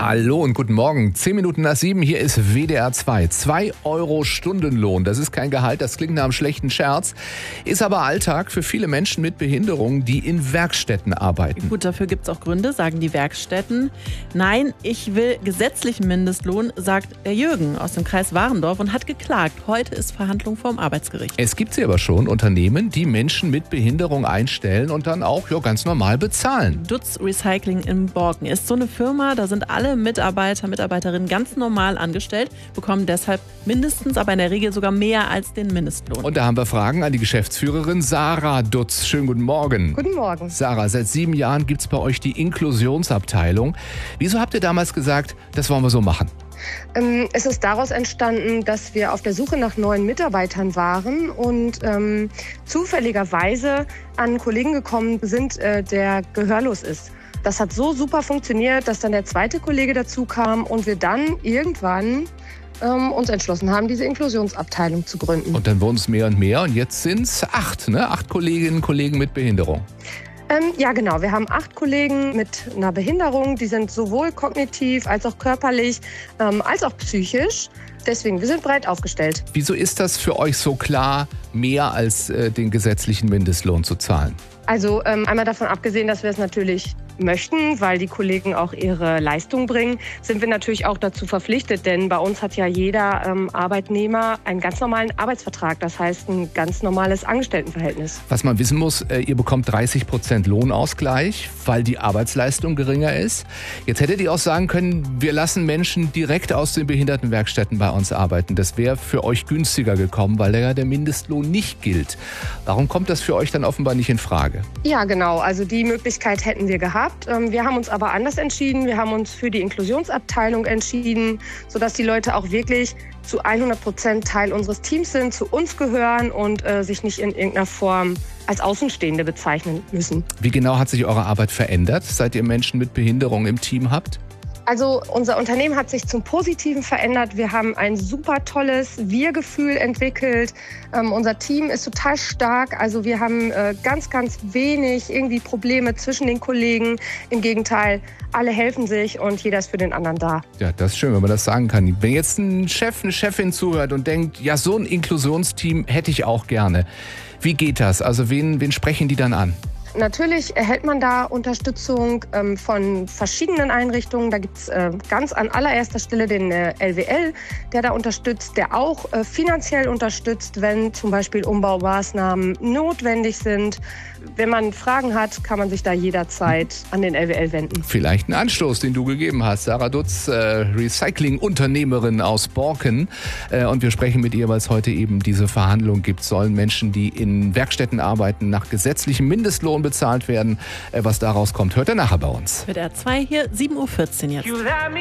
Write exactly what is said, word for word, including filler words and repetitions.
Hallo und guten Morgen. Zehn Minuten nach sieben, hier ist W D R zwei. Zwei Euro Stundenlohn, das ist kein Gehalt, das klingt nach einem schlechten Scherz, ist aber Alltag für viele Menschen mit Behinderung, die in Werkstätten arbeiten. Gut, dafür gibt es auch Gründe, sagen die Werkstätten. Nein, ich will gesetzlichen Mindestlohn, sagt der Jürgen aus dem Kreis Warendorf und hat geklagt. Heute ist Verhandlung vor dem Arbeitsgericht. Es gibt sie aber schon, Unternehmen, die Menschen mit Behinderung einstellen und dann auch ja, ganz normal bezahlen. Dutz Recycling in Borken ist so eine Firma, da sind alle Mitarbeiter, Mitarbeiterinnen ganz normal angestellt, bekommen deshalb mindestens, aber in der Regel sogar mehr als den Mindestlohn. Und da haben wir Fragen an die Geschäftsführerin Sarah Dutz. Schönen guten Morgen. Guten Morgen. Sarah, seit sieben Jahren gibt es bei euch die Inklusionsabteilung. Wieso habt ihr damals gesagt, das wollen wir so machen? Ähm, es ist daraus entstanden, dass wir auf der Suche nach neuen Mitarbeitern waren und ähm, zufälligerweise an einen Kollegen gekommen sind, äh, der gehörlos ist. Das hat so super funktioniert, dass dann der zweite Kollege dazu kam und wir dann irgendwann ähm, uns entschlossen haben, diese Inklusionsabteilung zu gründen. Und dann wurden es mehr und mehr und jetzt sind es acht, ne? Acht Kolleginnen und Kollegen mit Behinderung. Ähm, ja, genau. Wir haben acht Kollegen mit einer Behinderung. Die sind sowohl kognitiv als auch körperlich, ähm, als auch psychisch. Deswegen, wir sind breit aufgestellt. Wieso ist das für euch so klar, mehr als äh, den gesetzlichen Mindestlohn zu zahlen? Also ähm, einmal davon abgesehen, dass wir es natürlich möchten, weil die Kollegen auch ihre Leistung bringen, sind wir natürlich auch dazu verpflichtet, denn bei uns hat ja jeder ähm, Arbeitnehmer einen ganz normalen Arbeitsvertrag, das heißt ein ganz normales Angestelltenverhältnis. Was man wissen muss, äh, ihr bekommt dreißig Prozent Lohnausgleich, weil die Arbeitsleistung geringer ist. Jetzt hättet ihr auch sagen können, wir lassen Menschen direkt aus den Behindertenwerkstätten bei uns arbeiten. Das wäre für euch günstiger gekommen, weil ja der Mindestlohn nicht gilt. Warum kommt das für euch dann offenbar nicht in Frage? Ja, genau. Also die Möglichkeit hätten wir gehabt. Wir haben uns aber anders entschieden. Wir haben uns für die Inklusionsabteilung entschieden, sodass die Leute auch wirklich zu hundert Prozent Teil unseres Teams sind, zu uns gehören und äh, sich nicht in irgendeiner Form als Außenstehende bezeichnen müssen. Wie genau hat sich eure Arbeit verändert, seit ihr Menschen mit Behinderung im Team habt? Also unser Unternehmen hat sich zum Positiven verändert. Wir haben ein super tolles Wir-Gefühl entwickelt. Ähm, unser Team ist total stark. Also wir haben äh, ganz, ganz wenig irgendwie Probleme zwischen den Kollegen. Im Gegenteil, alle helfen sich und jeder ist für den anderen da. Ja, das ist schön, wenn man das sagen kann. Wenn jetzt ein Chef, eine Chefin zuhört und denkt, ja, so ein Inklusionsteam hätte ich auch gerne. Wie geht das? Also wen, wen sprechen die dann an? Natürlich erhält man da Unterstützung ähm, von verschiedenen Einrichtungen. Da gibt es äh, ganz an allererster Stelle den äh, L W L, der da unterstützt, der auch äh, finanziell unterstützt, wenn zum Beispiel Umbaumaßnahmen notwendig sind. Wenn man Fragen hat, kann man sich da jederzeit an den L W L wenden. Vielleicht ein Anstoß, den du gegeben hast. Sarah Dutz, äh, Recycling-Unternehmerin aus Borken. Äh, und wir sprechen mit ihr, weil es heute eben diese Verhandlung gibt. Sollen Menschen, die in Werkstätten arbeiten, nach gesetzlichem Mindestlohn bezahlt werden? Äh, was daraus kommt, hört ihr nachher bei uns. W D R zwei hier, sieben Uhr vierzehn jetzt.